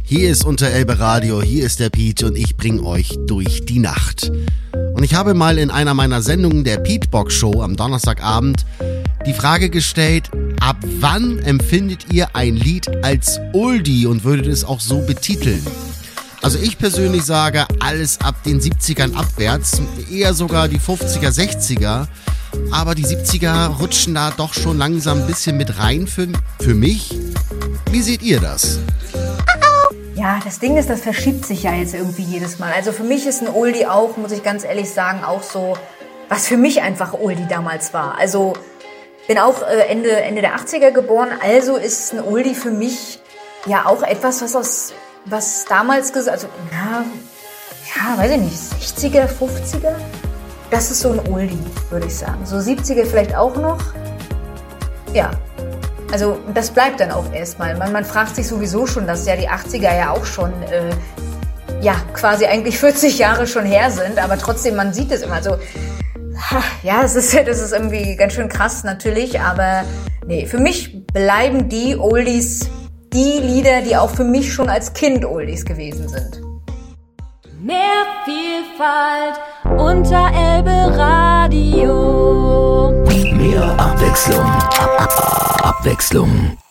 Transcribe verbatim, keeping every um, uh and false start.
Hier ist Unter Elbe Radio, hier ist der Piet und ich bringe euch durch die Nacht. Und ich habe mal in einer meiner Sendungen der Piet-Box Show am Donnerstagabend die Frage gestellt, ab wann empfindet ihr ein Lied als Oldie und würdet es auch so betiteln? Also ich persönlich sage, alles ab den siebzigern abwärts, eher sogar die fünfziger, sechziger, aber die siebziger rutschen da doch schon langsam ein bisschen mit rein für, für mich. Wie seht ihr das? Ja, das Ding ist, das verschiebt sich ja jetzt irgendwie jedes Mal. Also für mich ist ein Oldie auch, muss ich ganz ehrlich sagen, auch so, was für mich einfach Oldie damals war. Also bin auch äh, Ende, Ende der achtziger geboren, also ist ein Oldie für mich ja auch etwas, was aus, was damals gesagt, also ja, ja, weiß ich nicht, sechziger, fünfziger? Das ist so ein Oldie, würde ich sagen. So siebziger vielleicht auch noch. Ja. Also das bleibt dann auch erstmal. Man, man fragt sich sowieso schon, dass ja die achtziger ja auch schon, äh, ja, quasi eigentlich vierzig Jahre schon her sind, aber trotzdem, man sieht es immer. Also, ja, das ist, das ist irgendwie ganz schön krass natürlich, aber nee, für mich bleiben die Oldies die Lieder, die auch für mich schon als Kind Oldies gewesen sind. Mehr Vielfalt unter Elbe Radio. Mehr Abwechslung. Abwechslung.